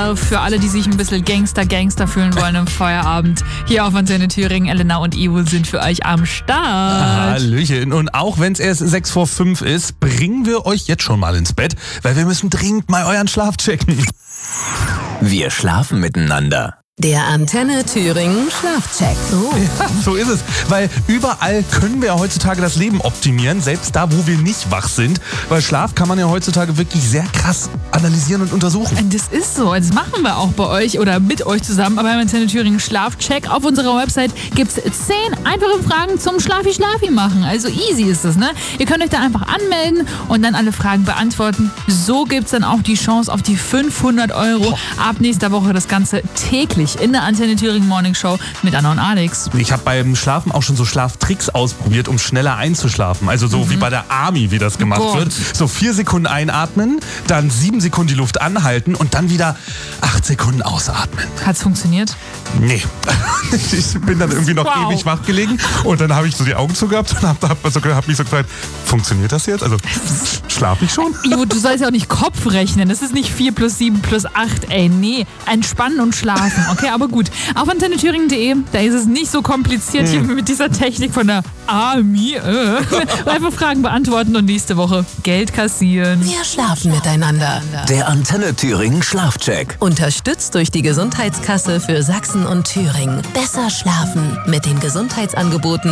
Yourself für alle, die sich ein bisschen Gangster fühlen wollen im Feierabend. Hier auf Antenne Thüringen, Elena und Ivo sind für euch am Start. Hallöchen. Und auch wenn es erst 6 vor 5 ist, bringen wir euch jetzt schon mal ins Bett, weil wir müssen dringend mal euren Schlaf checken. Wir schlafen miteinander. Der Antenne Thüringen Schlafcheck. Ja, so ist es. Weil überall können wir ja heutzutage das Leben optimieren, selbst da, wo wir nicht wach sind. Weil Schlaf kann man ja heutzutage wirklich sehr krass analysieren und untersuchen. Das ist so. Das machen wir auch bei euch oder mit euch zusammen. Aber beim Antenne Thüringen Schlafcheck auf unserer Website gibt es 10 einfache Fragen zum Schlafi machen. Also easy ist das, ne? Ihr könnt euch da einfach anmelden und dann alle Fragen beantworten. So gibt es dann auch die Chance auf die 500 €. Ab nächster Woche das Ganze täglich in der Antenne Thüringen Morning Show mit Anna und Alex. Ich habe beim Schlafen auch schon so Schlaftricks ausprobiert, um schneller einzuschlafen. Also so wie bei der Army, wie das gemacht wird. So 4 Sekunden einatmen, dann 7 Sekunden die Luft anhalten und dann wieder 8 Sekunden ausatmen. Hat's funktioniert? Nee. Ich bin dann irgendwie noch ewig wach gelegen und dann habe ich so die Augen zugehabt und hab mich so gefragt, funktioniert das jetzt? Also schlafe ich schon? Ivo, du sollst ja auch nicht Kopf rechnen. Das ist nicht 4 plus 7 plus 8. Ey, nee. Entspannen und schlafen. Okay, aber gut. Auf antennethüringen.de, da ist es nicht so kompliziert hier mit dieser Technik von der Army. Einfach Fragen beantworten und nächste Woche Geld kassieren. Wir schlafen miteinander. Der Antenne Thüringen Schlafcheck. Unterstützt durch die Gesundheitskasse für Sachsen und Thüringen. Besser schlafen mit den Gesundheitsangeboten